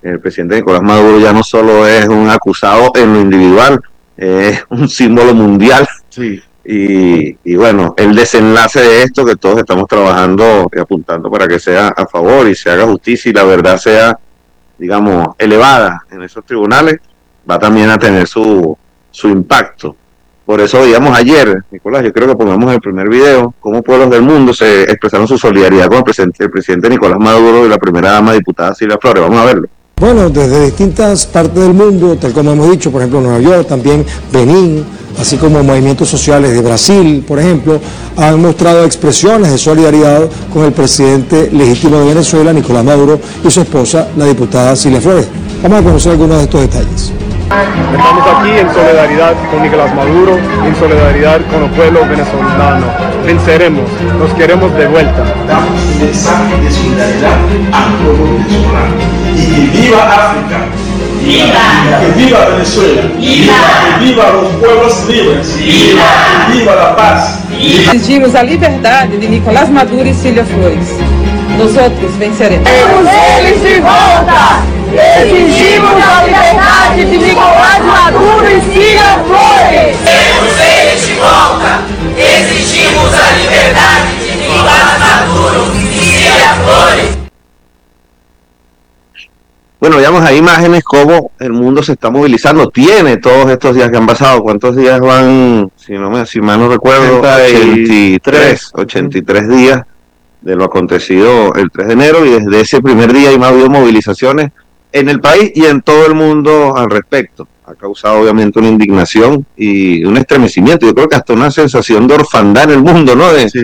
El presidente Nicolás Maduro ya no solo es un acusado en lo individual, es un símbolo mundial. Sí. Y bueno, el desenlace de esto que todos estamos trabajando y apuntando para que sea a favor y se haga justicia y la verdad sea, digamos, elevada en esos tribunales, va también a tener su impacto. Por eso veíamos ayer, Nicolás, yo creo que pongamos el primer video, cómo pueblos del mundo se expresaron su solidaridad con el presidente Nicolás Maduro y la primera dama diputada Silvia Flores. Vamos a verlo. Bueno, desde distintas partes del mundo, tal como hemos dicho, por ejemplo, Nueva York, también Benín, así como movimientos sociales de Brasil, por ejemplo, han mostrado expresiones de solidaridad con el presidente legítimo de Venezuela, Nicolás Maduro, y su esposa, la diputada Silvia Flores. Vamos a conocer algunos de estos detalles. Estamos aquí en solidaridad con Nicolás Maduro, en solidaridad con los pueblos venezolanos. Venceremos, nos queremos de vuelta. Damos un mensaje de solidaridad al pueblo venezolano. Y que viva África, ¡viva! Que viva Venezuela, ¡viva! Que viva los pueblos libres, ¡viva! Que viva la paz. Exigimos a liberdade de Nicolás Maduro e Silvia Flores. Nosotros venceremos. ¡Queremos eles de volta! Exigimos a liberdade de Nicolás Maduro e Silvia Flores! Queremos eles de volta! Exigimos a liberdade de Nicolás Maduro e Silvia Flores! Bueno, veamos ahí imágenes cómo el mundo se está movilizando. Tiene todos estos días que han pasado. ¿Cuántos días van? Si mal no recuerdo, 83 días de lo acontecido el 3 de enero y desde ese primer día ha habido movilizaciones en el país y en todo el mundo al respecto. Ha causado obviamente una indignación y un estremecimiento. Yo creo que hasta una sensación de orfandad en el mundo, ¿no? Sí.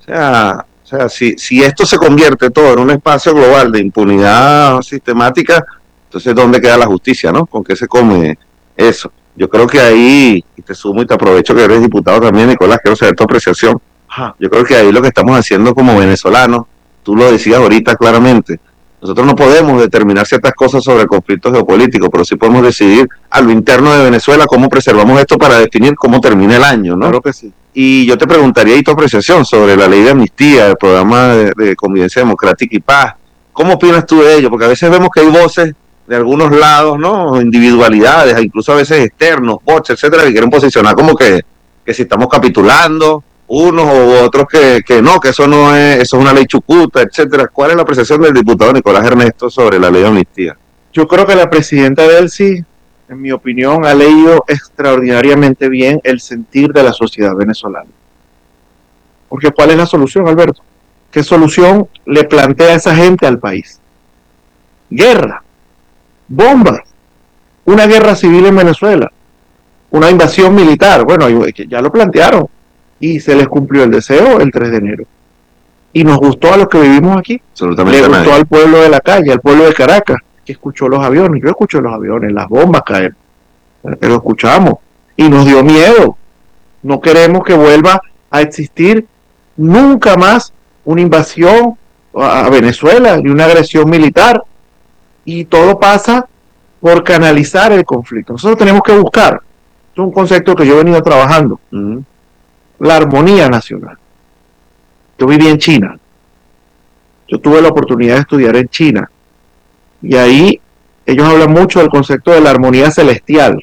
O sea, si esto se convierte todo en un espacio global de impunidad sistemática, entonces ¿dónde queda la justicia, no? ¿Con qué se come eso? Yo creo que ahí, y te sumo y te aprovecho que eres diputado también, Nicolás, quiero saber tu apreciación. Yo creo que ahí lo que estamos haciendo como venezolanos, tú lo decías ahorita claramente, nosotros no podemos determinar ciertas cosas sobre conflictos geopolíticos, pero sí podemos decidir a lo interno de Venezuela cómo preservamos esto para definir cómo termina el año, ¿no? Claro que sí. Y yo te preguntaría y tu apreciación sobre la ley de amnistía, el programa de convivencia democrática y paz. ¿Cómo opinas tú de ello? Porque a veces vemos que hay voces de algunos lados, ¿no? Individualidades, incluso a veces externos, bots, etcétera, que quieren posicionar como que si estamos capitulando, unos u otros que no, que eso no es, eso es una ley chucuta, etcétera. ¿Cuál es la apreciación del diputado Nicolás Ernesto sobre la ley de amnistía? Yo creo que la presidenta Delcy, en mi opinión, ha leído extraordinariamente bien el sentir de la sociedad venezolana. Porque ¿cuál es la solución, Alberto? ¿Qué solución le plantea esa gente al país? Guerra, bombas, una guerra civil en Venezuela, una invasión militar. Bueno, ya lo plantearon y se les cumplió el deseo el 3 de enero. Y nos gustó a los que vivimos aquí. Absolutamente. Le gustó al pueblo de la calle, al pueblo de Caracas, que escuchó los aviones. Yo escuché los aviones, las bombas caer. Lo escuchamos y nos dio miedo. No queremos que vuelva a existir nunca más una invasión a Venezuela ni una agresión militar. Y todo pasa por canalizar el conflicto. Nosotros tenemos que buscar, es un concepto que yo he venido trabajando, la armonía nacional. Yo viví en China. Yo tuve la oportunidad de estudiar en China. Y ahí ellos hablan mucho del concepto de la armonía celestial.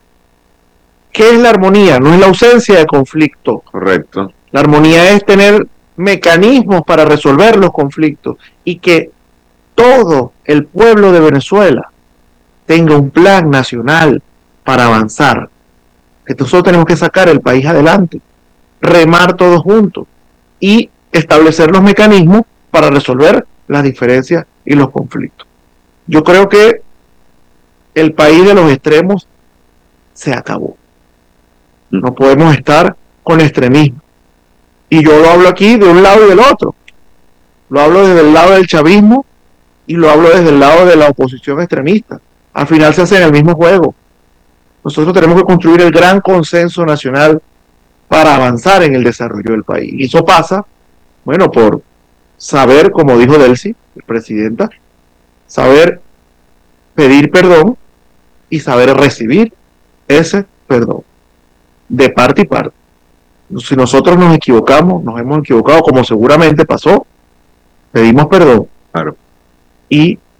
¿Qué es la armonía? No es la ausencia de conflicto. Correcto. La armonía es tener mecanismos para resolver los conflictos y que todo el pueblo de Venezuela tenga un plan nacional para avanzar. Que nosotros tenemos que sacar el país adelante, remar todos juntos y establecer los mecanismos para resolver las diferencias y los conflictos. Yo creo que el país de los extremos se acabó. No podemos estar con extremismo. Y yo lo hablo aquí de un lado y del otro. Lo hablo desde el lado del chavismo y lo hablo desde el lado de la oposición extremista. Al final se hace en el mismo juego. Nosotros tenemos que construir el gran consenso nacional para avanzar en el desarrollo del país. Y eso pasa, bueno, por saber, como dijo Delcy, presidenta, saber pedir perdón y saber recibir ese perdón de parte y parte. Si nosotros nos equivocamos, nos hemos equivocado, como seguramente pasó, pedimos perdón. Claro. Y